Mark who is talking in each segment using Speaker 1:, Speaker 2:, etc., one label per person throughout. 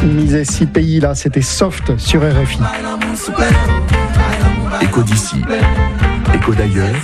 Speaker 1: Misait 6 pays là, c'était Soft sur RFI.
Speaker 2: Écho d'ici, écho d'ailleurs,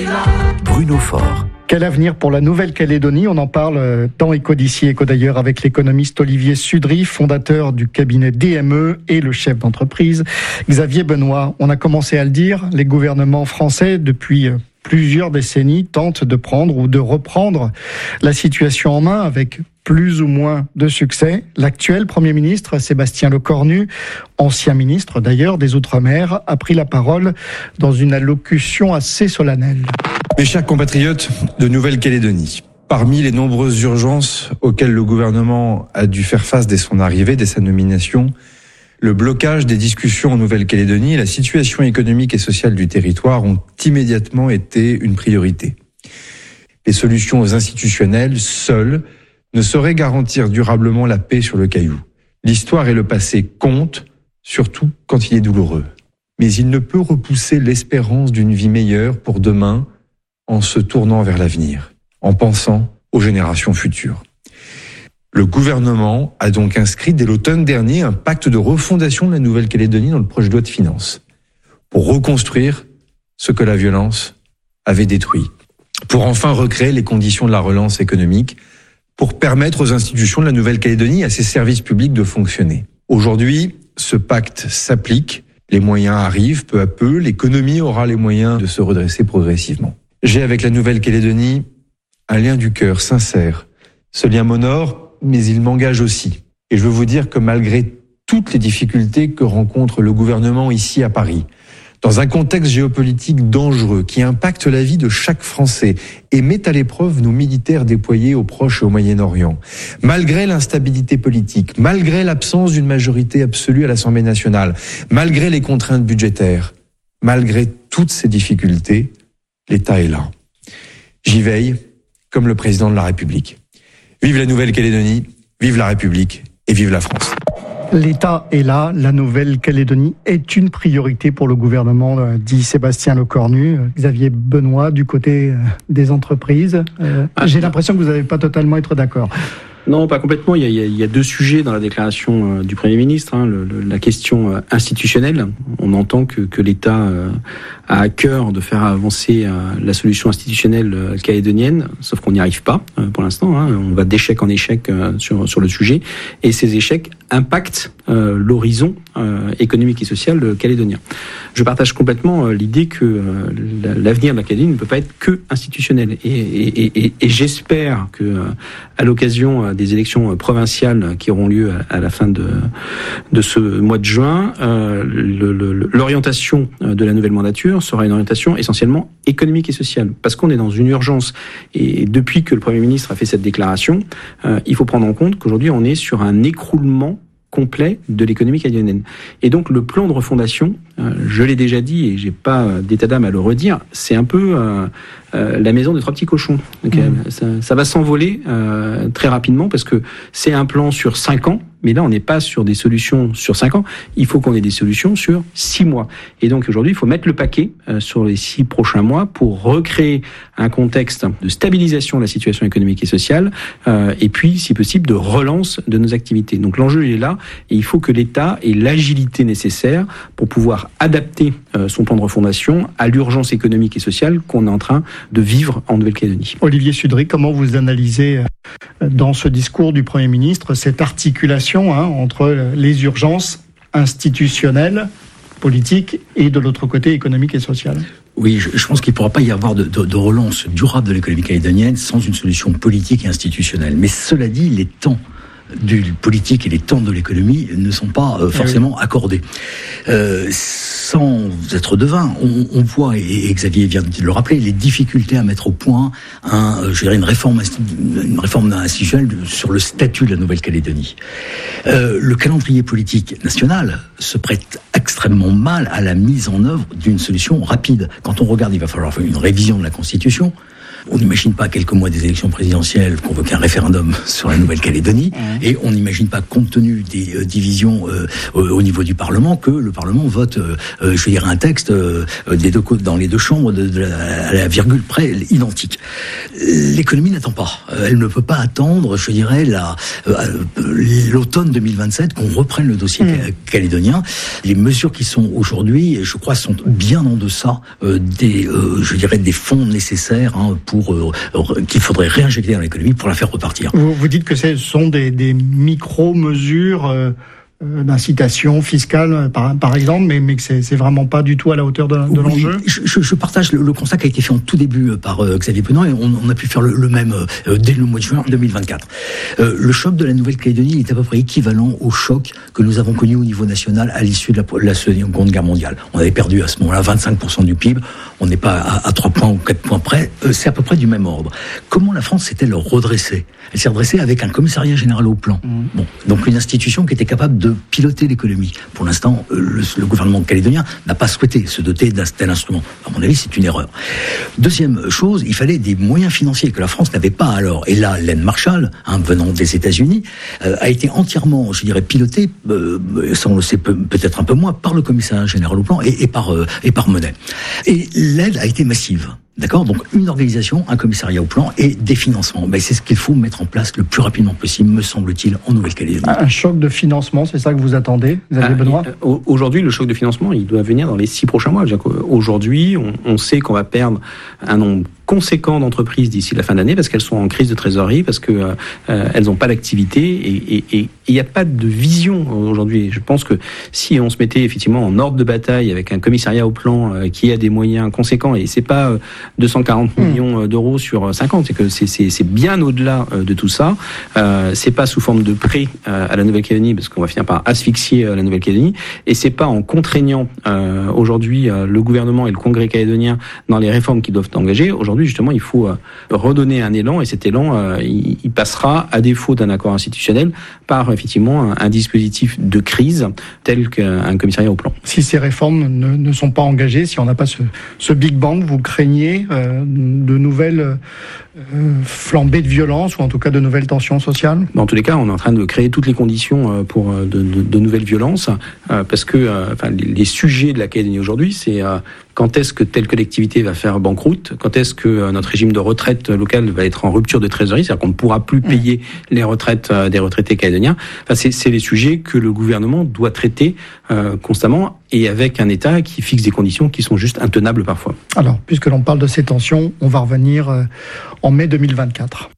Speaker 2: Bruno Faure.
Speaker 1: Quel avenir pour la Nouvelle-Calédonie ? On en parle dans Écho d'ici, Écho d'ailleurs avec l'économiste Olivier Sudry, fondateur du cabinet DME et le chef d'entreprise Xavier Benoît. On a commencé à le dire, les gouvernements français depuis plusieurs décennies tentent de prendre ou de reprendre la situation en main avec plus ou moins de succès. L'actuel Premier ministre, Sébastien Lecornu, ancien ministre d'ailleurs des Outre-mer, a pris la parole dans une allocution assez solennelle.
Speaker 3: Mes chers compatriotes de Nouvelle-Calédonie, parmi les nombreuses urgences auxquelles le gouvernement a dû faire face dès son arrivée, dès sa nomination, le blocage des discussions en Nouvelle-Calédonie et la situation économique et sociale du territoire ont immédiatement été une priorité. Les solutions institutionnelles, seules, ne sauraient garantir durablement la paix sur le caillou. L'histoire et le passé comptent, surtout quand il est douloureux. Mais il ne peut repousser l'espérance d'une vie meilleure pour demain en se tournant vers l'avenir, en pensant aux générations futures. Le gouvernement a donc inscrit dès l'automne dernier un pacte de refondation de la Nouvelle-Calédonie dans le projet de loi de finances pour reconstruire ce que la violence avait détruit, pour enfin recréer les conditions de la relance économique, pour permettre aux institutions de la Nouvelle-Calédonie et à ses services publics de fonctionner. Aujourd'hui, ce pacte s'applique, les moyens arrivent peu à peu, l'économie aura les moyens de se redresser progressivement. J'ai avec la Nouvelle-Calédonie un lien du cœur sincère. Ce lien m'honore, mais il m'engage aussi. Et je veux vous dire que malgré toutes les difficultés que rencontre le gouvernement ici à Paris, dans un contexte géopolitique dangereux qui impacte la vie de chaque Français et met à l'épreuve nos militaires déployés au Proche et au Moyen-Orient, malgré l'instabilité politique, malgré l'absence d'une majorité absolue à l'Assemblée nationale, malgré les contraintes budgétaires, malgré toutes ces difficultés, l'État est là. J'y veille comme le président de la République. Vive la Nouvelle-Calédonie, vive la République et vive la France.
Speaker 1: L'État est là, la Nouvelle-Calédonie est une priorité pour le gouvernement, dit Sébastien Lecornu. Xavier Benoît, du côté des entreprises, j'ai l'impression que vous n'allez pas totalement être d'accord.
Speaker 4: Non, pas complètement. Il y a deux sujets dans la déclaration du Premier ministre. La question institutionnelle. On entend que l'État a à cœur de faire avancer la solution institutionnelle calédonienne, sauf qu'on n'y arrive pas pour l'instant. On va d'échec en échec sur le sujet. Et ces échecs impactent l'horizon économique et social calédonien. Je partage complètement l'idée que l'avenir de la Calédonie ne peut pas être que institutionnel. Et j'espère que à l'occasion des élections provinciales qui auront lieu à la fin de ce mois de juin, l'orientation de la nouvelle mandature sera une orientation essentiellement économique et sociale, parce qu'on est dans une urgence. Et depuis que le Premier ministre a fait cette déclaration, il faut prendre en compte qu'aujourd'hui on est sur un écroulement complet de l'économie calédonienne. Et donc le plan de refondation, je l'ai déjà dit et j'ai pas d'état d'âme à le redire, c'est un peu la maison des trois petits cochons. Donc, ça va s'envoler très rapidement parce que c'est un plan sur 5 ans, mais là on n'est pas sur des solutions sur 5 ans, il faut qu'on ait des solutions sur 6 mois. Et donc aujourd'hui il faut mettre le paquet sur les 6 prochains mois pour recréer un contexte de stabilisation de la situation économique et sociale et puis si possible de relance de nos activités. Donc l'enjeu il est là et il faut que l'État ait l'agilité nécessaire pour pouvoir adapter son plan de refondation à l'urgence économique et sociale qu'on est en train de vivre en Nouvelle-Calédonie.
Speaker 1: Olivier Sudry, comment vous analysez dans ce discours du Premier ministre cette articulation entre les urgences institutionnelles, politiques et de l'autre côté économique et sociale ?
Speaker 5: Oui, je pense qu'il ne pourra pas y avoir de relance durable de l'économie calédonienne sans une solution politique et institutionnelle. Mais cela dit, les temps du politique et les temps de l'économie ne sont pas forcément accordés. Sans être devin, on voit, et Xavier vient de le rappeler, les difficultés à mettre au point une réforme institutionnelle sur le statut de la Nouvelle-Calédonie. Le calendrier politique national se prête extrêmement mal à la mise en œuvre d'une solution rapide. Quand on regarde, il va falloir faire une révision de la Constitution. On n'imagine pas, quelques mois des élections présidentielles, convoquer un référendum sur la Nouvelle-Calédonie, et on n'imagine pas, compte tenu des divisions au niveau du Parlement, que le Parlement vote, un texte dans les deux chambres à la virgule près identique. L'économie n'attend pas. Elle ne peut pas attendre, l'automne 2027 qu'on reprenne le dossier calédonien. Les mesures qui sont aujourd'hui, je crois, sont bien en deçà des fonds nécessaires qu'il faudrait réinjecter dans l'économie pour la faire repartir.
Speaker 1: Vous dites que ce sont des micro-mesures d'incitation fiscale, par exemple, mais que c'est vraiment pas du tout à la hauteur de l'enjeu.
Speaker 5: Je partage le constat qui a été fait en tout début par Xavier Benoît, et on a pu faire le même dès le mois de juin 2024. Le choc de la Nouvelle-Calédonie est à peu près équivalent au choc que nous avons connu au niveau national à l'issue de la Seconde Guerre mondiale. On avait perdu à ce moment-là 25% du PIB, on n'est pas à 3 points ou 4 points près, c'est à peu près du même ordre. Comment la France s'est-elle redressée ? Elle s'est redressée avec un commissariat général au plan. Donc une institution qui était capable de piloter l'économie. Pour l'instant, le gouvernement calédonien n'a pas souhaité se doter d'un tel instrument. À mon avis, c'est une erreur. Deuxième chose, il fallait des moyens financiers que la France n'avait pas alors. Et là, l'aide Marshall, venant des États-Unis, a été entièrement, pilotée, ça on le sait peut-être un peu moins, par le commissariat général au plan et par Monet. Et l'aide a été massive. D'accord ? Donc, une organisation, un commissariat au plan et des financements. C'est ce qu'il faut mettre en place le plus rapidement possible, me semble-t-il, en Nouvelle-Calédonie. Un
Speaker 1: choc de financement, c'est ça que vous attendez, Xavier Benoît ?
Speaker 4: Aujourd'hui, le choc de financement, il doit venir dans les 6 prochains mois. Aujourd'hui, on sait qu'on va perdre un nombre conséquent d'entreprises d'ici la fin d'année parce qu'elles sont en crise de trésorerie, parce que elles n'ont pas d'activité et il n'y a pas de vision aujourd'hui. Je pense que si on se mettait effectivement en ordre de bataille avec un commissariat au plan qui a des moyens conséquents, et c'est pas 240 millions d'euros sur 50, c'est que c'est bien au-delà de tout ça. C'est pas sous forme de prêt à la Nouvelle-Calédonie parce qu'on va finir par asphyxier la Nouvelle-Calédonie, et c'est pas en contraignant aujourd'hui le gouvernement et le Congrès calédonien dans les réformes qu'ils doivent engager. Aujourd'hui, justement, il faut redonner un élan, et cet élan, il passera, à défaut d'un accord institutionnel, par effectivement un dispositif de crise tel qu'un commissariat au plan.
Speaker 1: Si ces réformes ne sont pas engagées, si on n'a pas ce Big Bang, vous craignez de nouvelles flambées de violence, ou en tout cas de nouvelles tensions sociales ?
Speaker 4: En tous les cas, on est en train de créer toutes les conditions pour de nouvelles violences, parce que les sujets de la Calédonie aujourd'hui, c'est quand est-ce que telle collectivité va faire banqueroute, quand est-ce que notre régime de retraite local va être en rupture de trésorerie, c'est-à-dire qu'on ne pourra plus payer les retraites des retraités calédoniens. C'est les sujets que le gouvernement doit traiter constamment, et avec un État qui fixe des conditions qui sont juste intenables parfois.
Speaker 1: Alors, puisque l'on parle de ces tensions, on va revenir en mai 2024.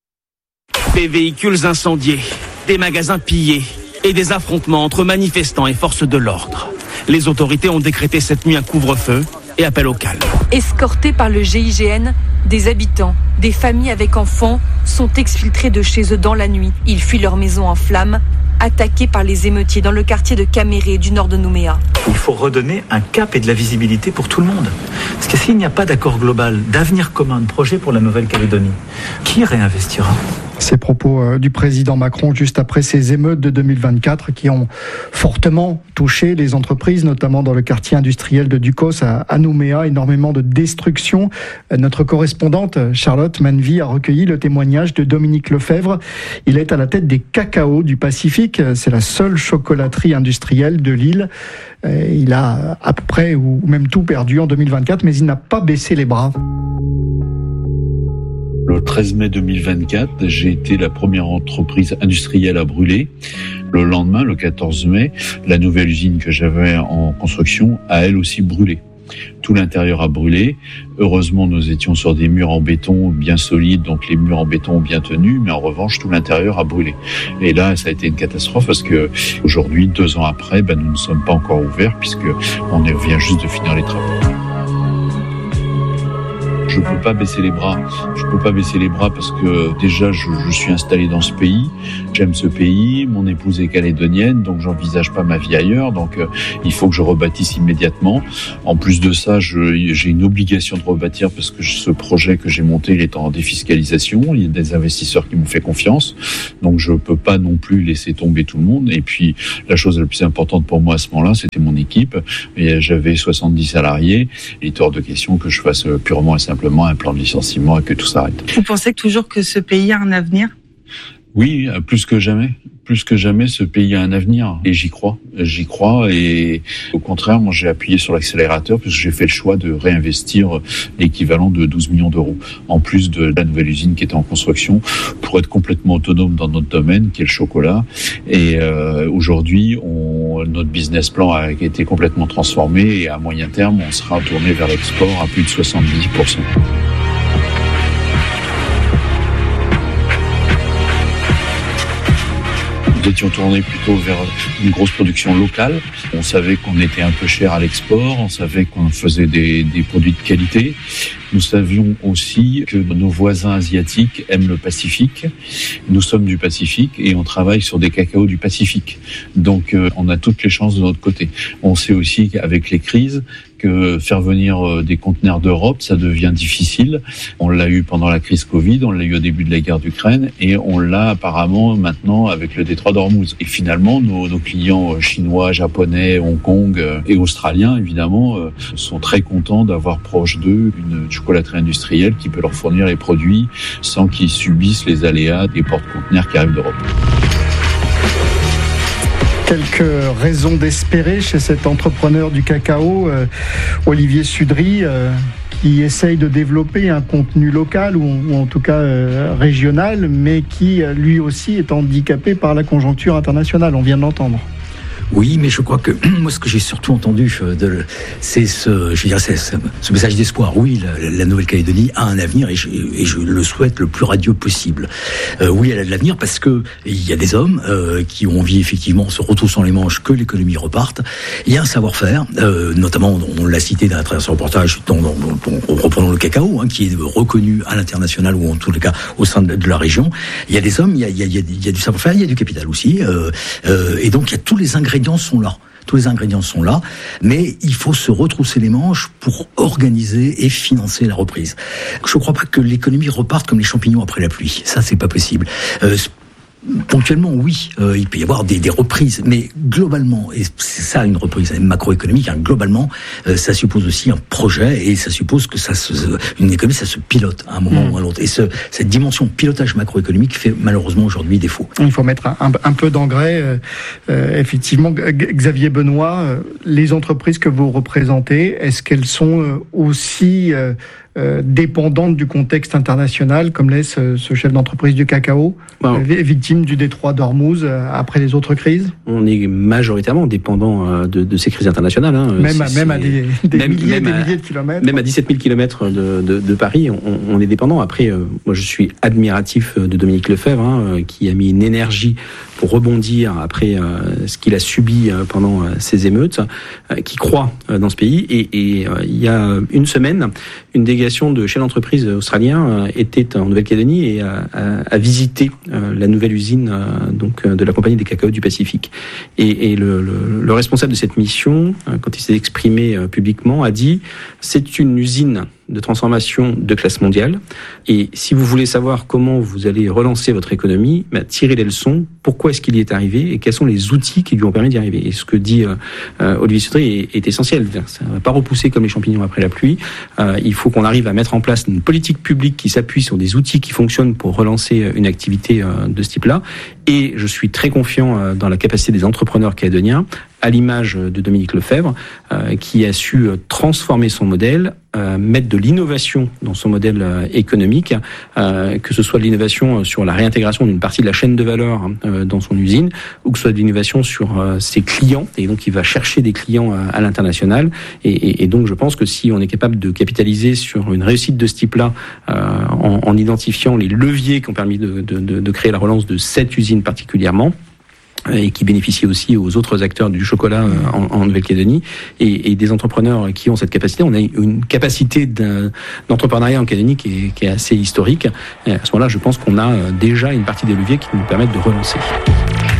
Speaker 6: Des véhicules incendiés, des magasins pillés et des affrontements entre manifestants et forces de l'ordre. Les autorités ont décrété cette nuit un couvre-feu et appel au calme.
Speaker 7: Escortés par le GIGN, des habitants, des familles avec enfants sont exfiltrés de chez eux dans la nuit. Ils fuient leur maison en flammes, attaqués par les émeutiers dans le quartier de Caméré du nord de Nouméa.
Speaker 8: Il faut redonner un cap et de la visibilité pour tout le monde. Parce que s'il n'y a pas d'accord global, d'avenir commun, de projet pour la Nouvelle-Calédonie, qui réinvestira ?
Speaker 1: Ces propos du président Macron juste après ces émeutes de 2024 qui ont fortement touché les entreprises, notamment dans le quartier industriel de Ducos à Nouméa, énormément de destruction. Notre correspondante Charlotte Manvy a recueilli le témoignage de Dominique Lefebvre. Il est à la tête des Cacaos du Pacifique. C'est la seule chocolaterie industrielle de l'île. Il a à peu près ou même tout perdu en 2024, mais il n'a pas baissé les bras.
Speaker 9: Le 13 mai 2024, j'ai été la première entreprise industrielle à brûler. Le lendemain, le 14 mai, la nouvelle usine que j'avais en construction a elle aussi brûlé. Tout l'intérieur a brûlé. Heureusement, nous étions sur des murs en béton bien solides, donc les murs en béton ont bien tenu, mais en revanche, tout l'intérieur a brûlé. Et là, ça a été une catastrophe parce que aujourd'hui, 2 ans après, nous ne sommes pas encore ouverts puisque on vient juste de finir les travaux. Je peux pas baisser les bras. Je peux pas baisser les bras parce que déjà je suis installé dans ce pays. J'aime ce pays. Mon épouse est calédonienne, donc j'envisage pas ma vie ailleurs. Donc il faut que je rebâtisse immédiatement. En plus de ça, j'ai une obligation de rebâtir parce que ce projet que j'ai monté, il est en défiscalisation. Il y a des investisseurs qui m'ont fait confiance, donc je peux pas non plus laisser tomber tout le monde. Et puis la chose la plus importante pour moi à ce moment-là, c'était mon équipe. Et j'avais 70 salariés. Il est hors de question que je fasse purement et simplement simplement un plan de licenciement et que tout s'arrête.
Speaker 10: Vous pensez toujours que ce pays a un avenir ?
Speaker 9: Oui, plus que jamais. Plus que jamais, ce pays a un avenir. Et j'y crois. Et au contraire, moi, j'ai appuyé sur l'accélérateur parce que j'ai fait le choix de réinvestir l'équivalent de 12 millions d'euros. En plus de la nouvelle usine qui est en construction pour être complètement autonome dans notre domaine, qui est le chocolat. Et aujourd'hui, notre business plan a été complètement transformé et à moyen terme, on sera tourné vers l'export à plus de 70%. Nous étions tournés plutôt vers une grosse production locale. On savait qu'on était un peu cher à l'export, on savait qu'on faisait des produits de qualité. Nous savions aussi que nos voisins asiatiques aiment le Pacifique. Nous sommes du Pacifique et on travaille sur des cacaos du Pacifique. Donc on a toutes les chances de notre côté. On sait aussi qu'avec les crises, que faire venir des conteneurs d'Europe, ça devient difficile. On l'a eu pendant la crise Covid, on l'a eu au début de la guerre d'Ukraine et on l'a apparemment maintenant avec le détroit d'Ormuz. Et finalement, nos clients chinois, japonais, Hong Kong et australiens, évidemment, sont très contents d'avoir proche d'eux une chocolaterie industrielle qui peut leur fournir les produits sans qu'ils subissent les aléas des porte-conteneurs qui arrivent d'Europe.
Speaker 1: Quelques raisons d'espérer chez cet entrepreneur du cacao, Olivier Sudry, qui essaye de développer un contenu local ou en tout cas régional, mais qui lui aussi est handicapé par la conjoncture internationale, on vient de l'entendre.
Speaker 5: Oui, mais je crois que moi, ce que j'ai surtout entendu, c'est ce message d'espoir. Oui, la Nouvelle-Calédonie a un avenir et je le souhaite le plus radieux possible. Oui, elle a de l'avenir parce que il y a des hommes qui ont envie effectivement, se retroussant les manches, que l'économie reparte. Il y a un savoir-faire, notamment, on l'a cité dans un très reportage, reprenons le cacao, qui est reconnu à l'international ou en tous les cas au sein de la région. Il y a des hommes, il y a du savoir-faire, il y a du capital aussi, et donc il y a tous les ingrédients sont là. Tous les ingrédients sont là, mais il faut se retrousser les manches pour organiser et financer la reprise. Je ne crois pas que l'économie reparte comme les champignons après la pluie. Ça, c'est pas possible. Ponctuellement, oui, il peut y avoir des reprises, mais globalement, et c'est ça une reprise macroéconomique, globalement, ça suppose aussi un projet et ça suppose que une économie, ça se pilote à un moment ou à l'autre. Et cette dimension pilotage macroéconomique fait malheureusement aujourd'hui défaut.
Speaker 1: Il faut mettre un peu d'engrais. Effectivement, Xavier Benoît, les entreprises que vous représentez, est-ce qu'elles sont aussi dépendantes du contexte international, comme l'est ce chef d'entreprise du cacao, victime du détroit d'Ormuz après les autres crises? On est majoritairement dépendant de ces crises internationales. Même à des milliers de kilomètres. Même à 17 000 kilomètres de Paris, on est dépendant. Après, moi je suis admiratif de Dominique Lefebvre, qui a mis une énergie pour rebondir après ce qu'il a subi pendant ces émeutes, qui croit dans ce pays. Et il y a une semaine, une délégation de chefs d'entreprise australiens était en Nouvelle-Calédonie et a visité la nouvelle usine donc de la compagnie des cacaos du Pacifique. Et le responsable de cette mission, quand il s'est exprimé publiquement, a dit « c'est une usine de transformation de classe mondiale. Et si vous voulez savoir comment vous allez relancer votre économie, tirez les leçons. Pourquoi est-ce qu'il y est arrivé et quels sont les outils qui lui ont permis d'y arriver. Et ce que dit Olivier Sudry est essentiel. Ça ne va pas repousser comme les champignons après la pluie. Il faut qu'on arrive à mettre en place une politique publique qui s'appuie sur des outils qui fonctionnent pour relancer une activité de ce type-là. Et je suis très confiant dans la capacité des entrepreneurs calédoniens, à l'image de Dominique Lefebvre, qui a su transformer son modèle, mettre de l'innovation dans son modèle économique, que ce soit de l'innovation sur la réintégration d'une partie de la chaîne de valeur dans son usine, ou que ce soit de l'innovation sur ses clients, et donc il va chercher des clients à l'international. Et donc je pense que si on est capable de capitaliser sur une réussite de ce type-là, en identifiant les leviers qui ont permis de créer la relance de cette usine particulièrement, et qui bénéficie aussi aux autres acteurs du chocolat en Nouvelle-Calédonie, et des entrepreneurs qui ont cette capacité. On a une capacité d'entrepreneuriat en Calédonie qui est assez historique. Et à ce moment-là, je pense qu'on a déjà une partie des leviers qui nous permettent de relancer.